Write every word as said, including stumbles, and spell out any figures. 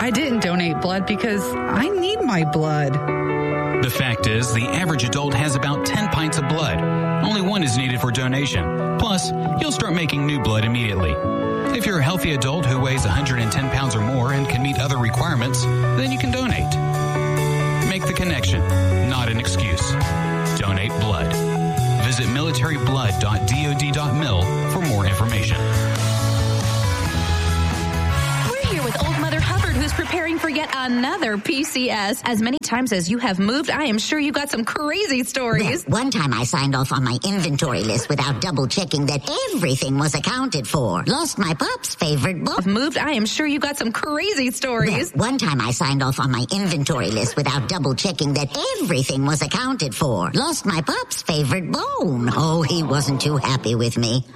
I didn't donate blood because I need my blood. The fact is, the average adult has about ten pints of blood. Only one is needed for donation. Plus, you'll start making new blood immediately. If you're a healthy adult who weighs one hundred ten pounds or more and can meet other requirements, then you can donate. Make the connection, not an excuse. Donate blood. Visit military blood dot dod dot mil for more information. We're here with Old Mother Hubbard, who's preparing for yet another P C S. As many times as you have moved, I am sure you got some crazy stories. Well, one time I signed off on my inventory list without double checking that everything was accounted for. Lost my pup's favorite book. I've moved, I am sure you got some crazy stories. Well, one time I signed off on my inventory list without double checking that everything was accounted for. Lost my pup's favorite bone. Oh, he wasn't too happy with me.